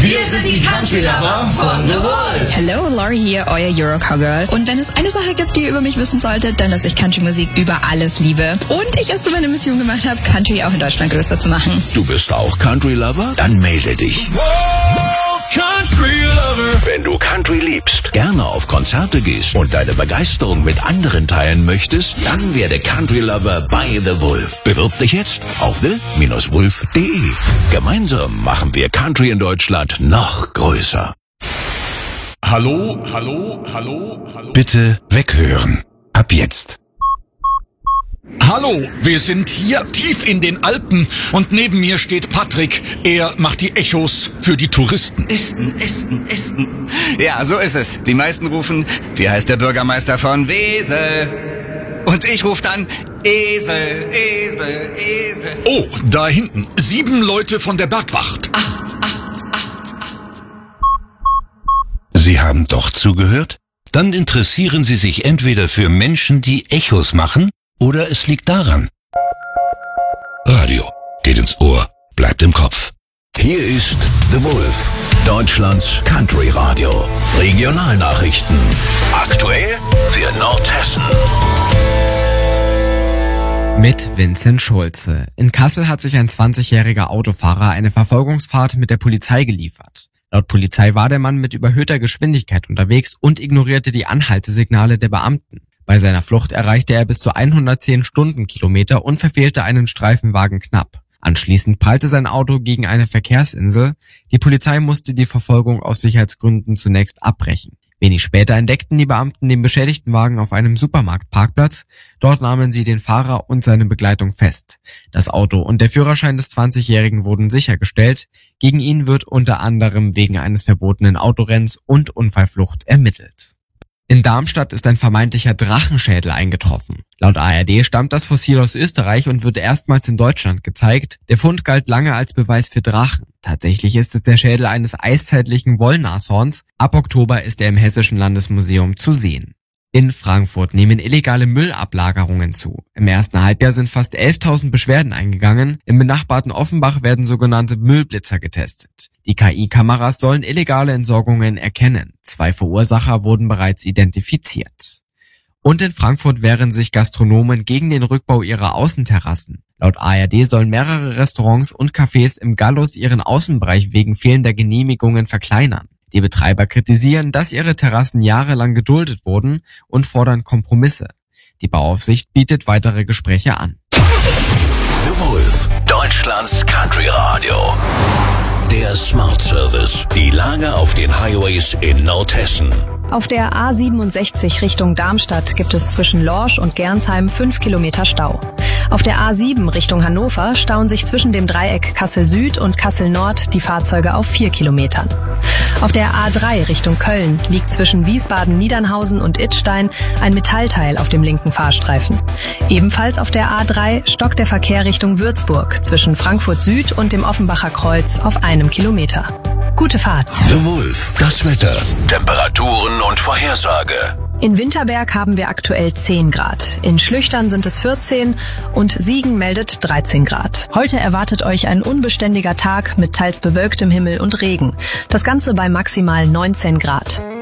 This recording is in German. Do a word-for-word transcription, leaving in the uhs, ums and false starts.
Wir sind die Country Lover von The Wolf. Hello, Laurie hier, euer Euro Cowgirl. Und wenn es eine Sache gibt, die ihr über mich wissen solltet, dann, dass ich Country-Musik über alles liebe. Und ich es zu meiner Mission gemacht habe, Country auch in Deutschland größer zu machen. Du bist auch Country Lover? Dann melde dich. Wolf Country Lover. Wenn du Country liebst, gerne auf Konzerte gehst und deine Begeisterung mit anderen teilen möchtest, dann werde Country Lover bei The Wolf. Bewirb dich jetzt auf the dash wolf punkt de. Gemeinsam machen wir Country in Deutschland noch größer. Hallo, hallo, hallo, hallo. Bitte weghören. Ab jetzt. Hallo, wir sind hier tief in den Alpen und neben mir steht Patrick. Er macht die Echos für die Touristen. Esten, Esten, Esten. Ja, so ist es. Die meisten rufen, wie heißt der Bürgermeister von Wesel? Und ich rufe dann, Esel, Esel, Esel. Oh, da hinten, sieben Leute von der Bergwacht. Acht, acht, acht, acht. Sie haben doch zugehört? Dann interessieren Sie sich entweder für Menschen, die Echos machen, oder es liegt daran. Radio geht ins Ohr, bleibt im Kopf. Hier ist The Wolf, Deutschlands Country Radio. Regionalnachrichten. Aktuell für Nordhessen. Mit Vincent Schulze. In Kassel hat sich ein zwanzigjähriger Autofahrer eine Verfolgungsfahrt mit der Polizei geliefert. Laut Polizei war der Mann mit überhöhter Geschwindigkeit unterwegs und ignorierte die Anhaltesignale der Beamten. Bei seiner Flucht erreichte er bis zu hundertzehn Stundenkilometer und verfehlte einen Streifenwagen knapp. Anschließend prallte sein Auto gegen eine Verkehrsinsel. Die Polizei musste die Verfolgung aus Sicherheitsgründen zunächst abbrechen. Wenig später entdeckten die Beamten den beschädigten Wagen auf einem Supermarktparkplatz. Dort nahmen sie den Fahrer und seine Begleitung fest. Das Auto und der Führerschein des zwanzigjährigen wurden sichergestellt. Gegen ihn wird unter anderem wegen eines verbotenen Autorennens und Unfallflucht ermittelt. In Darmstadt ist ein vermeintlicher Drachenschädel eingetroffen. Laut A R D stammt das Fossil aus Österreich und wird erstmals in Deutschland gezeigt. Der Fund galt lange als Beweis für Drachen. Tatsächlich ist es der Schädel eines eiszeitlichen Wollnashorns. Ab Oktober ist er im Hessischen Landesmuseum zu sehen. In Frankfurt nehmen illegale Müllablagerungen zu. Im ersten Halbjahr sind fast elftausend Beschwerden eingegangen. Im benachbarten Offenbach werden sogenannte Müllblitzer getestet. Die K I-Kameras sollen illegale Entsorgungen erkennen. Zwei Verursacher wurden bereits identifiziert. Und in Frankfurt wehren sich Gastronomen gegen den Rückbau ihrer Außenterrassen. Laut A R D sollen mehrere Restaurants und Cafés im Gallus ihren Außenbereich wegen fehlender Genehmigungen verkleinern. Die Betreiber kritisieren, dass ihre Terrassen jahrelang geduldet wurden und fordern Kompromisse. Die Bauaufsicht bietet weitere Gespräche an. The Wolf, Deutschlands Country Radio. Der Smart Service. Die Lage auf den Highways in Nordhessen. Auf der A siebenundsechzig Richtung Darmstadt gibt es zwischen Lorsch und Gernsheim fünf Kilometer Stau. Auf der A sieben Richtung Hannover stauen sich zwischen dem Dreieck Kassel Süd und Kassel Nord die Fahrzeuge auf vier Kilometern. Auf der A drei Richtung Köln liegt zwischen Wiesbaden-Niedernhausen und Idstein ein Metallteil auf dem linken Fahrstreifen. Ebenfalls auf der A drei stockt der Verkehr Richtung Würzburg zwischen Frankfurt Süd und dem Offenbacher Kreuz auf einem Kilometer. Gute Fahrt. The Wolf, das Wetter, Temperaturen und Vorhersage. In Winterberg haben wir aktuell zehn Grad. In Schlüchtern sind es vierzehn und Siegen meldet dreizehn Grad. Heute erwartet euch ein unbeständiger Tag mit teils bewölktem Himmel und Regen. Das Ganze bei maximal neunzehn Grad.